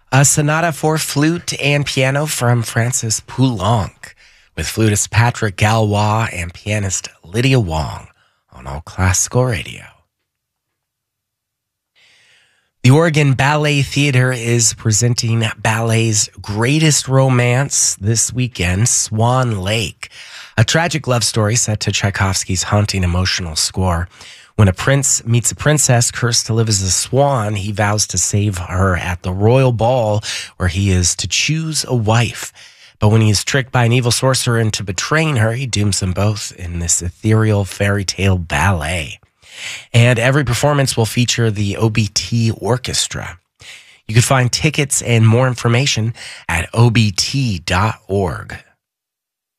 A sonata for flute and piano from Francis Poulenc, with flutist Patrick Galois and pianist Lydia Wong on All Classical Radio. The Oregon Ballet Theater is presenting ballet's greatest romance this weekend, Swan Lake, a tragic love story set to Tchaikovsky's haunting emotional score. When a prince meets a princess cursed to live as a swan, he vows to save her at the royal ball where he is to choose a wife. But when he is tricked by an evil sorcerer into betraying her, he dooms them both in this ethereal fairy tale ballet. And every performance will feature the OBT Orchestra. You can find tickets and more information at obt.org.